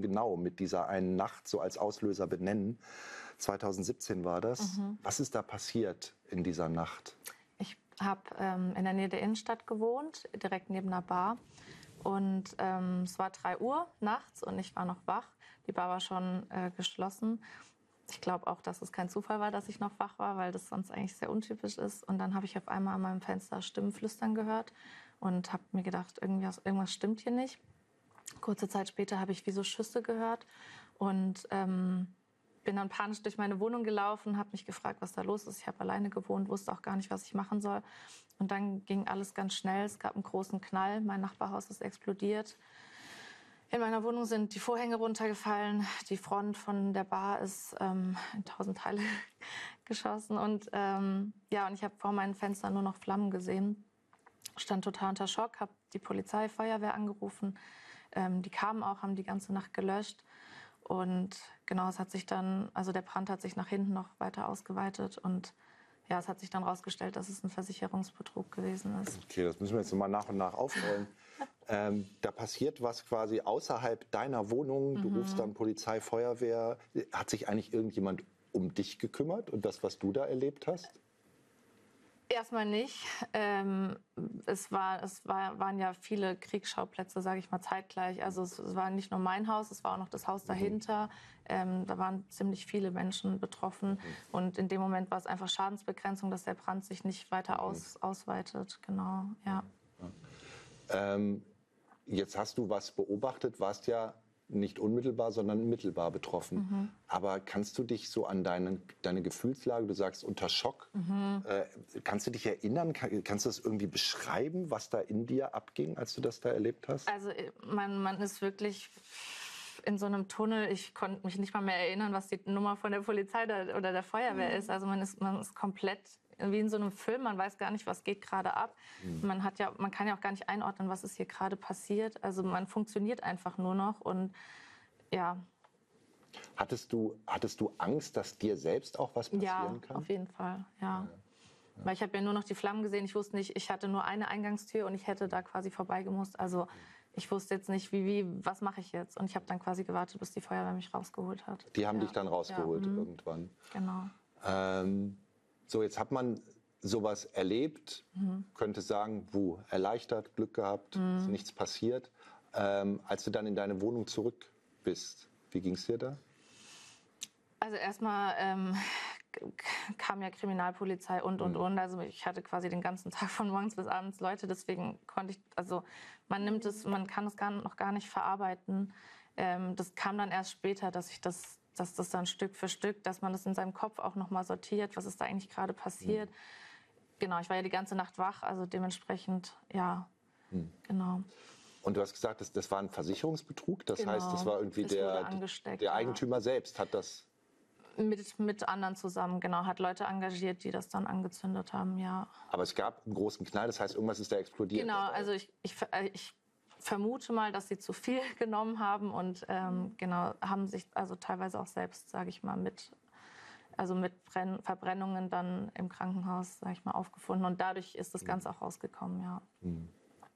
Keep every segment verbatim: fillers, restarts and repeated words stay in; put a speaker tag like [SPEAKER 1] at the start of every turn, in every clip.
[SPEAKER 1] genau mit dieser einen Nacht so als Auslöser benennen. zweitausendsiebzehn war das. Mhm. Was ist da passiert in dieser Nacht?
[SPEAKER 2] Ich habe ähm, in der Nähe der Innenstadt gewohnt, direkt neben einer Bar. Und ähm, es war drei Uhr nachts und ich war noch wach. Die Bar war schon äh, geschlossen. Ich glaube auch, dass es kein Zufall war, dass ich noch wach war, weil das sonst eigentlich sehr untypisch ist. Und dann habe ich auf einmal an meinem Fenster Stimmen flüstern gehört und habe mir gedacht, irgendwas, irgendwas stimmt hier nicht. Kurze Zeit später habe ich wie so Schüsse gehört und ähm, bin dann panisch durch meine Wohnung gelaufen, habe mich gefragt, was da los ist. Ich habe alleine gewohnt, wusste auch gar nicht, was ich machen soll. Und dann ging alles ganz schnell. Es gab einen großen Knall. Mein Nachbarhaus ist explodiert. In meiner Wohnung sind die Vorhänge runtergefallen. Die Front von der Bar ist ähm, in tausend Teile geschossen. Und, ähm, ja, und ich habe vor meinen Fenstern nur noch Flammen gesehen. Stand total unter Schock, habe die Polizei, Feuerwehr angerufen. Ähm, die kamen auch, haben die ganze Nacht gelöscht. Und genau, es hat sich dann, also der Brand hat sich nach hinten noch weiter ausgeweitet. Und ja, es hat sich dann herausgestellt, dass es ein Versicherungsbetrug gewesen ist.
[SPEAKER 1] Okay, das müssen wir jetzt mal nach und nach aufrollen. ähm, da passiert was quasi außerhalb deiner Wohnung. Du mhm. rufst dann Polizei, Feuerwehr. Hat sich eigentlich irgendjemand um dich gekümmert und das, was du da erlebt hast?
[SPEAKER 2] Erstmal nicht. Ähm, es war, es war, waren ja viele Kriegsschauplätze, sage ich mal, zeitgleich. Also es, es war nicht nur mein Haus, es war auch noch das Haus dahinter. Mhm. Ähm, da waren ziemlich viele Menschen betroffen. Mhm. Und in dem Moment war es einfach Schadensbegrenzung, dass der Brand sich nicht weiter aus, ausweitet. Genau, ja.
[SPEAKER 1] ja. Ähm, jetzt hast du was beobachtet, warst ja nicht unmittelbar, sondern mittelbar betroffen. Mhm. Aber kannst du dich so an deine, deine Gefühlslage, du sagst unter Schock, mhm. äh, kannst du dich erinnern, kann, kannst du das irgendwie beschreiben, was da in dir abging, als du das da erlebt hast?
[SPEAKER 2] Also man, man ist wirklich in so einem Tunnel. Ich konnte mich nicht mal mehr erinnern, was die Nummer von der Polizei oder der Feuerwehr mhm. ist. Also man ist, man ist komplett wie in so einem Film, man weiß gar nicht, was geht gerade ab. Mhm. Man hat ja, man kann ja auch gar nicht einordnen, was ist hier gerade passiert. Also man funktioniert einfach nur noch und ja.
[SPEAKER 1] Hattest du, hattest du Angst, dass dir selbst auch was passieren
[SPEAKER 2] ja,
[SPEAKER 1] kann?
[SPEAKER 2] Ja, auf jeden Fall, ja. ja. ja. Weil ich habe ja nur noch die Flammen gesehen, ich wusste nicht, ich hatte nur eine Eingangstür und ich hätte da quasi vorbeigemusst. Also ich wusste jetzt nicht, wie, wie was mache ich jetzt? Und ich habe dann quasi gewartet, bis die Feuerwehr mich rausgeholt hat.
[SPEAKER 1] Die haben
[SPEAKER 2] ja.
[SPEAKER 1] dich dann rausgeholt
[SPEAKER 2] ja. mhm.
[SPEAKER 1] irgendwann?
[SPEAKER 2] Genau.
[SPEAKER 1] Ähm, so, jetzt hat man sowas erlebt, mhm. könnte sagen, wuh, erleichtert, Glück gehabt, mhm. ist nichts passiert. Ähm, als du dann in deine Wohnung zurück bist, wie ging es dir da?
[SPEAKER 2] Also erstmal ähm, kam ja Kriminalpolizei und, und, mhm. und. Also ich hatte quasi den ganzen Tag von morgens bis abends Leute, deswegen konnte ich, also man nimmt es, man kann es gar, noch gar nicht verarbeiten. Ähm, das kam dann erst später, dass ich das dass das dann Stück für Stück, dass man das in seinem Kopf auch noch mal sortiert, was ist da eigentlich gerade passiert. Mhm. Genau, ich war ja die ganze Nacht wach, also dementsprechend, ja, mhm. genau.
[SPEAKER 1] Und du hast gesagt, das, das war ein Versicherungsbetrug, das
[SPEAKER 2] genau.
[SPEAKER 1] heißt, das war irgendwie
[SPEAKER 2] das
[SPEAKER 1] der, der Eigentümer ja. selbst hat das...
[SPEAKER 2] Mit, mit anderen zusammen, genau, hat Leute engagiert, die das dann angezündet haben, ja.
[SPEAKER 1] Aber es gab einen großen Knall, das heißt, irgendwas ist da explodiert.
[SPEAKER 2] Genau, also ich, ich, ich vermute mal, dass sie zu viel genommen haben und ähm, genau haben sich also teilweise auch selbst, sage ich mal, mit also mit Brenn Verbrennungen dann im Krankenhaus, sage ich mal, aufgefunden und dadurch ist das Ganze auch rausgekommen, ja.
[SPEAKER 1] Mhm.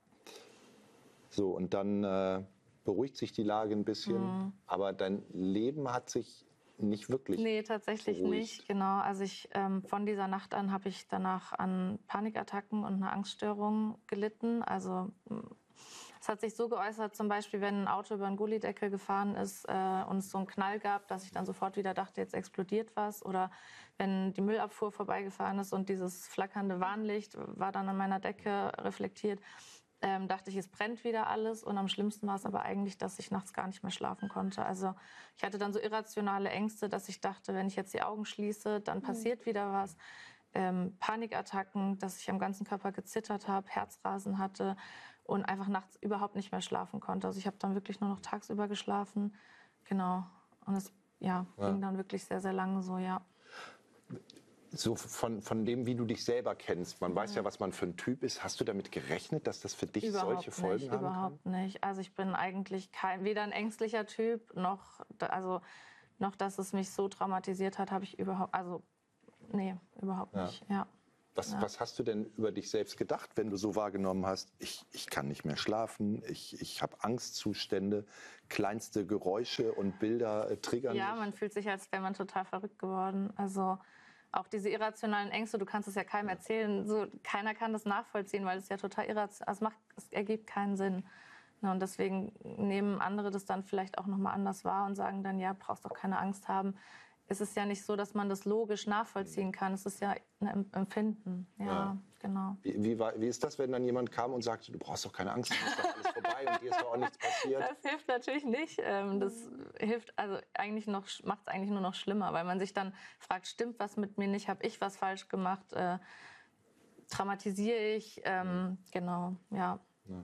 [SPEAKER 1] So und dann äh, beruhigt sich die Lage ein bisschen, mhm. aber dein Leben hat sich nicht wirklich
[SPEAKER 2] Nee, tatsächlich
[SPEAKER 1] beruhigt.
[SPEAKER 2] nicht, genau. Also ich, ähm, von dieser Nacht an habe ich danach an Panikattacken und einer Angststörung gelitten. Also es hat sich so geäußert, zum Beispiel, wenn ein Auto über einen Gullydeckel gefahren ist äh, und es so einen Knall gab, dass ich dann sofort wieder dachte, jetzt explodiert was. Oder wenn die Müllabfuhr vorbeigefahren ist und dieses flackernde Warnlicht war dann an meiner Decke reflektiert, Ähm, dachte ich, es brennt wieder alles. Und am schlimmsten war es aber eigentlich, dass ich nachts gar nicht mehr schlafen konnte. Also ich hatte dann so irrationale Ängste, dass ich dachte, wenn ich jetzt die Augen schließe, dann passiert wieder was. Ähm, Panikattacken, dass ich am ganzen Körper gezittert habe, Herzrasen hatte und einfach nachts überhaupt nicht mehr schlafen konnte. Also ich habe dann wirklich nur noch tagsüber geschlafen. Genau. Und es ja, ja. ging dann wirklich sehr, sehr lange so, ja.
[SPEAKER 1] So von, von dem, wie du dich selber kennst. Man mhm. weiß ja, was man für ein Typ ist. Hast du damit gerechnet, dass das für dich
[SPEAKER 2] überhaupt
[SPEAKER 1] solche Folgen
[SPEAKER 2] nicht,
[SPEAKER 1] haben
[SPEAKER 2] überhaupt
[SPEAKER 1] kann?
[SPEAKER 2] nicht. Also ich bin eigentlich kein, weder ein ängstlicher Typ, noch, also, noch dass es mich so traumatisiert hat, habe ich überhaupt, also nee, überhaupt
[SPEAKER 1] ja.
[SPEAKER 2] nicht, ja.
[SPEAKER 1] Was,
[SPEAKER 2] Ja.
[SPEAKER 1] was hast du denn über dich selbst gedacht, wenn du so wahrgenommen hast, ich, ich kann nicht mehr schlafen, ich, ich habe Angstzustände, kleinste Geräusche und Bilder äh, triggern
[SPEAKER 2] Ja,
[SPEAKER 1] mich?
[SPEAKER 2] man fühlt sich, als wäre man total verrückt geworden. Also auch diese irrationalen Ängste, du kannst es ja keinem erzählen. So, keiner kann das nachvollziehen, weil es ja total irrational, also es, macht, es ergibt keinen Sinn. Ja, und deswegen nehmen andere das dann vielleicht auch nochmal anders wahr und sagen dann, ja, brauchst doch keine Angst haben. Es ist ja nicht so, dass man das logisch nachvollziehen kann. Es ist ja ein Empfinden. Ja,
[SPEAKER 1] Ja.
[SPEAKER 2] genau.
[SPEAKER 1] Wie, wie, war, wie ist das, wenn dann jemand kam und sagte, du brauchst doch keine Angst, es ist doch alles vorbei und dir ist doch auch nichts passiert?
[SPEAKER 2] Das hilft natürlich nicht. Ähm, Das hilft, also eigentlich noch, macht es eigentlich nur noch schlimmer, weil man sich dann fragt, stimmt was mit mir nicht? Habe ich was falsch gemacht? Äh, traumatisiere ich? Ähm, genau, ja.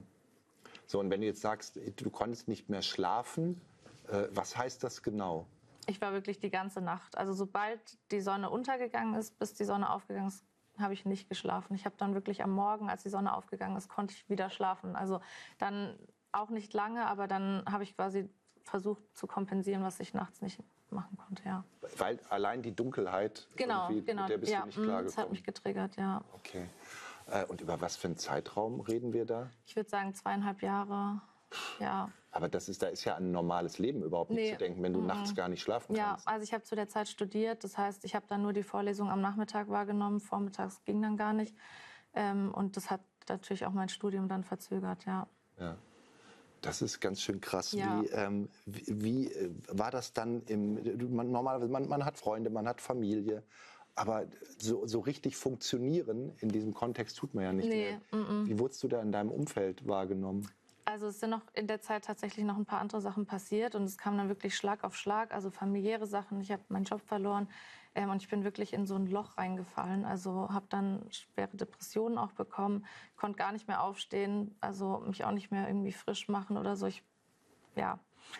[SPEAKER 1] So, und wenn du jetzt sagst, du konntest nicht mehr schlafen, äh, was heißt das genau?
[SPEAKER 2] Ich war wirklich die ganze Nacht. Also sobald die Sonne untergegangen ist, bis die Sonne aufgegangen ist, habe ich nicht geschlafen. Ich habe dann wirklich am Morgen, als die Sonne aufgegangen ist, konnte ich wieder schlafen. Also dann auch nicht lange, aber dann habe ich quasi versucht zu kompensieren, was ich nachts nicht machen konnte, ja.
[SPEAKER 1] Weil allein die Dunkelheit,
[SPEAKER 2] Genau,
[SPEAKER 1] irgendwie,
[SPEAKER 2] genau.
[SPEAKER 1] mit der bist
[SPEAKER 2] ja,
[SPEAKER 1] du nicht
[SPEAKER 2] mm,
[SPEAKER 1] klargekommen.
[SPEAKER 2] das hat mich getriggert, ja.
[SPEAKER 1] Okay. Äh, und über was für einen Zeitraum reden wir da?
[SPEAKER 2] Ich würde sagen zweieinhalb Jahre, ja.
[SPEAKER 1] Aber das ist, da ist ja an ein normales Leben überhaupt nicht
[SPEAKER 2] Nee.
[SPEAKER 1] zu denken, wenn du
[SPEAKER 2] Mhm.
[SPEAKER 1] nachts gar nicht schlafen
[SPEAKER 2] Ja,
[SPEAKER 1] kannst.
[SPEAKER 2] also ich habe zu der Zeit studiert. Das heißt, ich habe dann nur die Vorlesung am Nachmittag wahrgenommen. Vormittags ging dann gar nicht. Ähm, und das hat natürlich auch mein Studium dann verzögert, ja.
[SPEAKER 1] Ja. Das ist ganz schön krass.
[SPEAKER 2] Ja.
[SPEAKER 1] Wie, ähm, wie, wie äh, war das dann im, du- man, normalerweise, man, man hat Freunde, man hat Familie, aber so, so richtig funktionieren in diesem Kontext tut man ja nicht
[SPEAKER 2] Nee,
[SPEAKER 1] mehr. Wie wurdest du da in deinem Umfeld wahrgenommen?
[SPEAKER 2] Also es sind noch in der Zeit tatsächlich noch ein paar andere Sachen passiert und es kam dann wirklich Schlag auf Schlag, also familiäre Sachen. Ich habe meinen Job verloren ähm, und ich bin wirklich in so ein Loch reingefallen. Also habe dann schwere Depressionen auch bekommen, konnte gar nicht mehr aufstehen, also mich auch nicht mehr irgendwie frisch machen oder so. Ich, ja,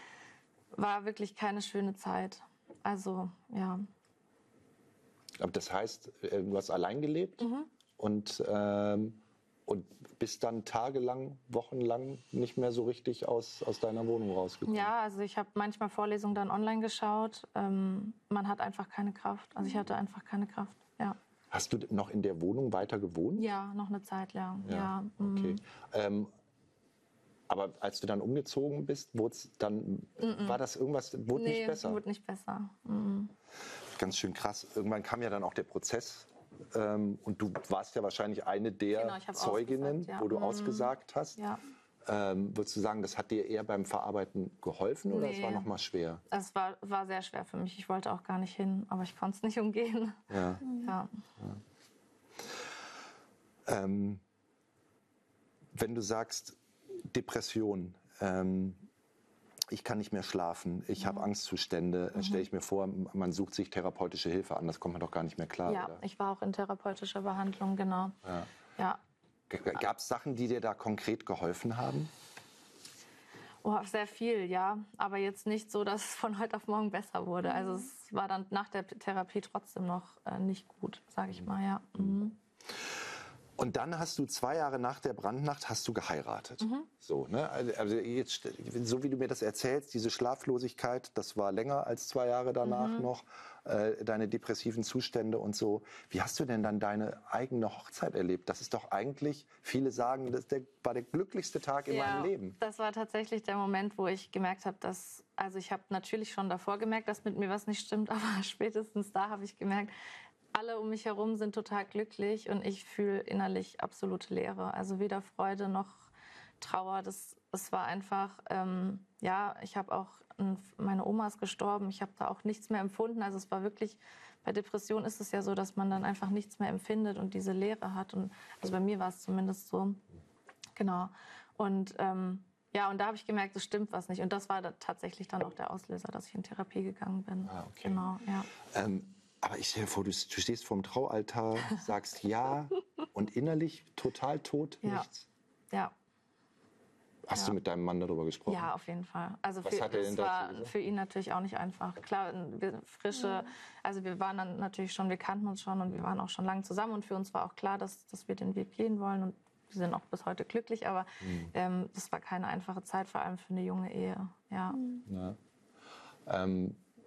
[SPEAKER 2] war wirklich keine schöne Zeit. Also ja.
[SPEAKER 1] Aber das heißt, äh, du hast allein gelebt
[SPEAKER 2] Mhm.
[SPEAKER 1] und, ähm, und bist dann tagelang, wochenlang nicht mehr so richtig aus, aus deiner Wohnung rausgekommen.
[SPEAKER 2] Ja, also ich habe manchmal Vorlesungen dann online geschaut. Ähm, man hat einfach keine Kraft. Also ich hatte einfach keine Kraft. Ja,
[SPEAKER 1] Hast du noch in der Wohnung weiter gewohnt?
[SPEAKER 2] ja noch eine Zeit lang. Ja,
[SPEAKER 1] Ja,
[SPEAKER 2] mm.
[SPEAKER 1] okay. Ähm, aber als du dann umgezogen bist, wurd's dann, war das irgendwas, wurde
[SPEAKER 2] Nee,
[SPEAKER 1] nicht besser?
[SPEAKER 2] wurde nicht besser. Mm.
[SPEAKER 1] Ganz schön krass. Irgendwann kam ja dann auch der Prozess. Ähm, und du warst ja wahrscheinlich eine der
[SPEAKER 2] Genau, ich hab
[SPEAKER 1] Zeuginnen,
[SPEAKER 2] ausgesagt, ja.
[SPEAKER 1] wo du
[SPEAKER 2] Mhm.
[SPEAKER 1] ausgesagt hast.
[SPEAKER 2] Ja,
[SPEAKER 1] Ähm, würdest du sagen, das hat dir eher beim Verarbeiten geholfen oder es
[SPEAKER 2] Nee.
[SPEAKER 1] war noch mal schwer?
[SPEAKER 2] es war, war sehr schwer für mich. Ich wollte auch gar nicht hin, aber ich konnte es nicht umgehen.
[SPEAKER 1] Ja.
[SPEAKER 2] Ja.
[SPEAKER 1] Ähm, wenn du sagst, Depression, ähm, ich kann nicht mehr schlafen, ich habe Angstzustände,
[SPEAKER 2] Mhm.
[SPEAKER 1] stelle ich mir vor, man sucht sich therapeutische Hilfe an, das kommt man doch gar nicht mehr klar,
[SPEAKER 2] ja,
[SPEAKER 1] oder?
[SPEAKER 2] ich war auch in therapeutischer Behandlung, genau.
[SPEAKER 1] Ja.
[SPEAKER 2] Ja.
[SPEAKER 1] Gab es Sachen, die dir da konkret geholfen haben?
[SPEAKER 2] Oh, sehr viel, ja. Aber jetzt nicht so, dass es von heute auf morgen besser wurde. Also es war dann nach der Therapie trotzdem noch äh, nicht gut, sage ich mal, ja. Mhm.
[SPEAKER 1] Und dann hast du zwei Jahre nach der Brandnacht hast du geheiratet.
[SPEAKER 2] Mhm.
[SPEAKER 1] So, ne? Also jetzt, so wie du mir das erzählst, diese Schlaflosigkeit, das war länger als zwei Jahre danach
[SPEAKER 2] Mhm.
[SPEAKER 1] noch, äh, deine depressiven Zustände und so. Wie hast du denn dann deine eigene Hochzeit erlebt? Das ist doch eigentlich, viele sagen, das der, war der glücklichste Tag in meinem Leben.
[SPEAKER 2] Das war tatsächlich der Moment, wo ich gemerkt habe, dass, also ich habe natürlich schon davor gemerkt, dass mit mir was nicht stimmt, aber spätestens da habe ich gemerkt, alle um mich herum sind total glücklich und ich fühle innerlich absolute Leere. Also weder Freude noch Trauer. Das, das war einfach, ähm, ja, ich habe auch, ein, meine Oma ist gestorben, ich habe da auch nichts mehr empfunden. Also es war wirklich, bei Depression ist es ja so, dass man dann einfach nichts mehr empfindet und diese Leere hat. Und, also bei mir war es zumindest so. Genau. Und ähm, ja, und da habe ich gemerkt, es stimmt was nicht. Und das war da tatsächlich dann auch der Auslöser, dass ich in Therapie gegangen bin.
[SPEAKER 1] Ah, okay.
[SPEAKER 2] Genau, ja.
[SPEAKER 1] Ähm, aber ich stelle dir vor, du, du stehst vorm Traualtar, sagst ja und innerlich total tot,
[SPEAKER 2] Ja.
[SPEAKER 1] nichts.
[SPEAKER 2] Ja.
[SPEAKER 1] Hast
[SPEAKER 2] Ja.
[SPEAKER 1] du mit deinem Mann darüber gesprochen?
[SPEAKER 2] Ja, auf jeden Fall. Also
[SPEAKER 1] Was
[SPEAKER 2] für,
[SPEAKER 1] hat er denn
[SPEAKER 2] es
[SPEAKER 1] dazu
[SPEAKER 2] war
[SPEAKER 1] gesagt?
[SPEAKER 2] für ihn natürlich auch nicht einfach. Klar, wir frische, also wir waren dann natürlich schon, wir kannten uns schon und wir waren auch schon lange zusammen und für uns war auch klar, dass, dass wir den Weg gehen wollen und wir sind auch bis heute glücklich, aber
[SPEAKER 1] Mhm.
[SPEAKER 2] ähm, das war keine einfache Zeit, vor allem für eine junge Ehe. Ja.
[SPEAKER 1] Ja. Ähm,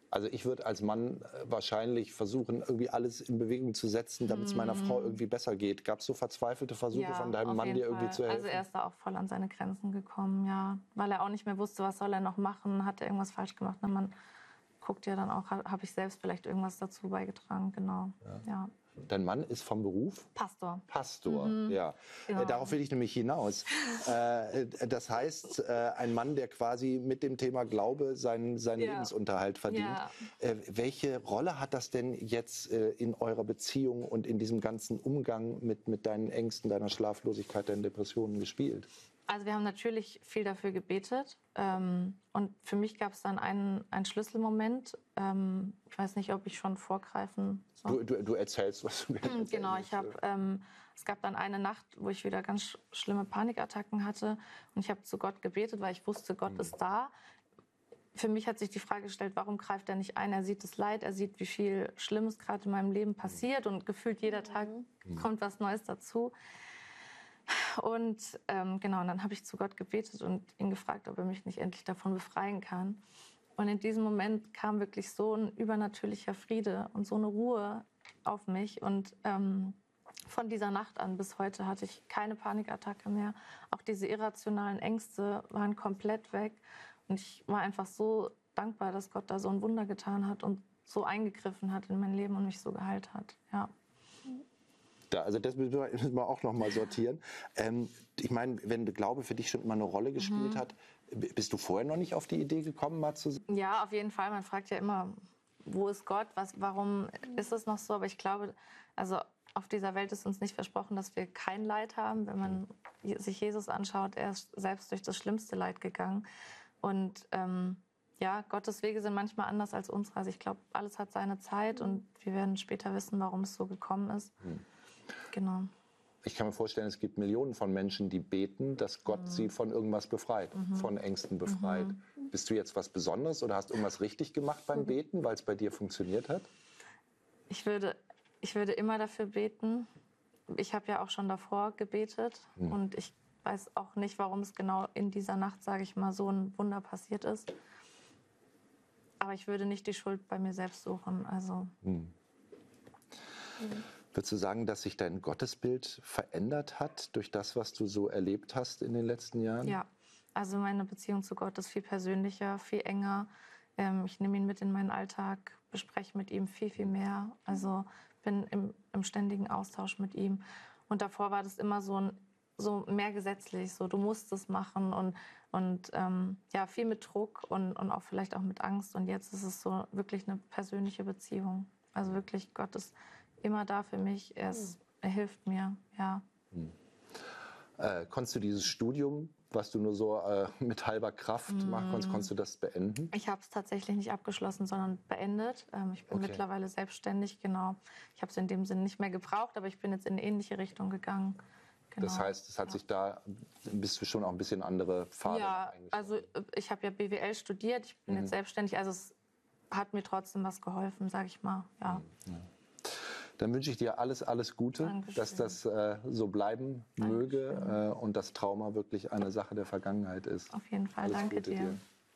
[SPEAKER 1] Also ich würde als Mann wahrscheinlich versuchen, irgendwie alles in Bewegung zu setzen, damit es meiner Frau irgendwie besser geht. Gab es so verzweifelte Versuche
[SPEAKER 2] Ja,
[SPEAKER 1] von deinem
[SPEAKER 2] auf
[SPEAKER 1] Mann,
[SPEAKER 2] jeden
[SPEAKER 1] dir irgendwie
[SPEAKER 2] Fall.
[SPEAKER 1] zu helfen?
[SPEAKER 2] Also er ist da auch voll an seine Grenzen gekommen, ja. Weil er auch nicht mehr wusste, was soll er noch machen, hat er irgendwas falsch gemacht. Na, man guckt ja dann auch, habe ich selbst vielleicht irgendwas dazu beigetragen, genau. Ja. Ja.
[SPEAKER 1] Dein Mann ist vom Beruf?
[SPEAKER 2] Pastor.
[SPEAKER 1] Pastor,
[SPEAKER 2] Mhm.
[SPEAKER 1] ja.
[SPEAKER 2] Genau.
[SPEAKER 1] Äh, darauf will ich nämlich hinaus. äh, das heißt, äh, ein Mann, der quasi mit dem Thema Glaube seinen, seinen
[SPEAKER 2] Ja.
[SPEAKER 1] Lebensunterhalt verdient.
[SPEAKER 2] Ja.
[SPEAKER 1] Äh, welche Rolle hat das denn jetzt äh, in eurer Beziehung und in diesem ganzen Umgang mit, mit deinen Ängsten, deiner Schlaflosigkeit, deinen Depressionen gespielt?
[SPEAKER 2] Also wir haben natürlich viel dafür gebetet. Ähm, und für mich gab es dann einen, einen Schlüsselmoment. Ähm, ich weiß nicht, ob ich schon vorgreifen soll.
[SPEAKER 1] Du, du, du erzählst, was du gerne erzählst.
[SPEAKER 2] Genau, ich habe, ähm, es gab dann eine Nacht, wo ich wieder ganz sch schlimme Panikattacken hatte. Und ich habe zu Gott gebetet, weil ich wusste, Gott mhm. ist da. Für mich hat sich die Frage gestellt, warum greift er nicht ein? Er sieht das Leid, er sieht, wie viel Schlimmes gerade in meinem Leben passiert. Und gefühlt jeder Tag mhm. kommt was Neues dazu. Und ähm, genau, und dann habe ich zu Gott gebetet und ihn gefragt, ob er mich nicht endlich davon befreien kann. Und in diesem Moment kam wirklich so ein übernatürlicher Friede und so eine Ruhe auf mich. Und ähm, von dieser Nacht an bis heute hatte ich keine Panikattacke mehr. Auch diese irrationalen Ängste waren komplett weg. Und ich war einfach so dankbar, dass Gott da so ein Wunder getan hat und so eingegriffen hat in mein Leben und mich so geheilt hat. Ja.
[SPEAKER 1] Da, also das müssen wir, müssen wir auch noch mal sortieren. Ähm, ich meine, wenn Glaube für dich schon immer eine Rolle gespielt mhm. hat, bist du vorher noch nicht auf die Idee gekommen, mal zu sagen?
[SPEAKER 2] Ja, auf jeden Fall. Man fragt ja immer, wo ist Gott? Was, warum ist es noch so? Aber ich glaube, also auf dieser Welt ist uns nicht versprochen, dass wir kein Leid haben. Wenn man sich Jesus anschaut, er ist selbst durch das schlimmste Leid gegangen. Und ähm, ja, Gottes Wege sind manchmal anders als unsere. Also ich glaube, alles hat seine Zeit und wir werden später wissen, warum es so gekommen ist. Mhm. Genau.
[SPEAKER 1] Ich kann mir vorstellen, es gibt Millionen von Menschen, die beten, dass Gott mhm. sie von irgendwas befreit, mhm. von Ängsten befreit. Mhm. Bist du jetzt was Besonderes oder hast irgendwas richtig gemacht beim mhm. Beten, weil es bei dir funktioniert hat?
[SPEAKER 2] Ich würde, ich würde immer dafür beten. Ich habe ja auch schon davor gebetet mhm. und ich weiß auch nicht, warum es genau in dieser Nacht, sage ich mal, so ein Wunder passiert ist. Aber ich würde nicht die Schuld bei mir selbst suchen. Also. Mhm.
[SPEAKER 1] Mhm. Würdest du sagen, dass sich dein Gottesbild verändert hat durch das, was du so erlebt hast in den letzten Jahren?
[SPEAKER 2] Ja, also meine Beziehung zu Gott ist viel persönlicher, viel enger. Ähm, ich nehme ihn mit in meinen Alltag, bespreche mit ihm viel, viel mehr. Also bin im, im ständigen Austausch mit ihm. Und davor war das immer so, ein, so mehr gesetzlich, so du musst es machen und, und ähm, ja, viel mit Druck und, und auch vielleicht auch mit Angst. Und jetzt ist es so wirklich eine persönliche Beziehung. Also wirklich, Gott ist immer da für mich, er, ist, er hilft mir, ja.
[SPEAKER 1] Hm. Äh, konntest du dieses Studium, was du nur so äh, mit halber Kraft mm. machen konntest, konntest du das beenden?
[SPEAKER 2] Ich habe es tatsächlich nicht abgeschlossen, sondern beendet. Ähm, ich bin okay. mittlerweile selbstständig, genau. Ich habe es in dem Sinne nicht mehr gebraucht, aber ich bin jetzt in eine ähnliche Richtung gegangen. Genau.
[SPEAKER 1] Das heißt, es hat ja. sich da, bist du schon auch ein bisschen andere Pfade
[SPEAKER 2] Ja, also ich habe ja B W L studiert, ich bin mhm. jetzt selbstständig, also es hat mir trotzdem was geholfen, sage ich mal, ja.
[SPEAKER 1] Mhm. Dann wünsche ich dir alles, alles Gute, Dankeschön. Dass das äh, so bleiben Dankeschön. möge äh, und das Trauma wirklich eine Sache der Vergangenheit ist.
[SPEAKER 2] Auf jeden Fall,
[SPEAKER 1] alles
[SPEAKER 2] danke
[SPEAKER 1] Gute
[SPEAKER 2] dir. dir.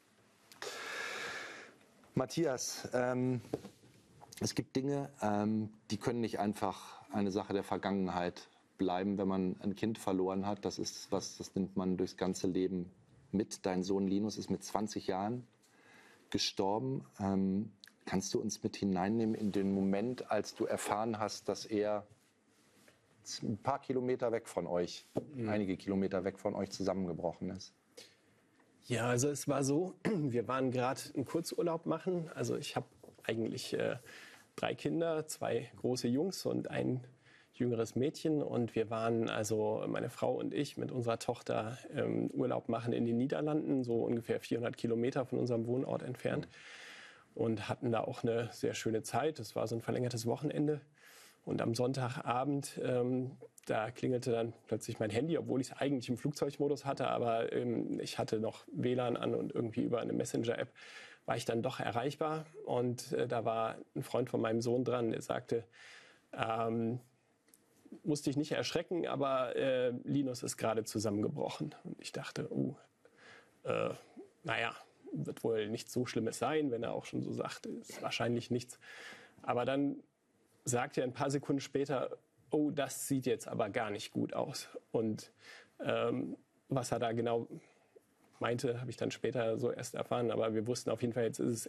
[SPEAKER 1] Matthias, ähm, es gibt Dinge, ähm, die können nicht einfach eine Sache der Vergangenheit bleiben, wenn man ein Kind verloren hat. Das ist was, das nimmt man durchs ganze Leben mit. Dein Sohn Linus ist mit zwanzig Jahren gestorben. Ähm, Kannst du uns mit hineinnehmen in den Moment, als du erfahren hast, dass er ein paar Kilometer weg von euch, mhm. einige Kilometer weg von euch zusammengebrochen ist?
[SPEAKER 3] Ja, also es war so, wir waren gerade einen Kurzurlaub machen. Also ich habe eigentlich äh, drei Kinder, zwei große Jungs und ein jüngeres Mädchen. Und wir waren, also meine Frau und ich, mit unserer Tochter ähm, Urlaub machen in den Niederlanden, so ungefähr vierhundert Kilometer von unserem Wohnort entfernt. Mhm. Und hatten da auch eine sehr schöne Zeit. Es war so ein verlängertes Wochenende. Und am Sonntagabend, ähm, da klingelte dann plötzlich mein Handy, obwohl ich es eigentlich im Flugzeugmodus hatte. Aber ähm, ich hatte noch W L A N an und irgendwie über eine Messenger-App war ich dann doch erreichbar. Und äh, da war ein Freund von meinem Sohn dran, der sagte, ähm, musste ich nicht erschrecken, aber äh, Linus ist gerade zusammengebrochen. Und ich dachte, uh, äh, naja, wird wohl nichts so Schlimmes sein, wenn er auch schon so sagt, ist wahrscheinlich nichts. Aber dann sagt er ein paar Sekunden später, oh, das sieht jetzt aber gar nicht gut aus. Und ähm, was er da genau meinte, habe ich dann später so erst erfahren. Aber wir wussten auf jeden Fall, jetzt ist es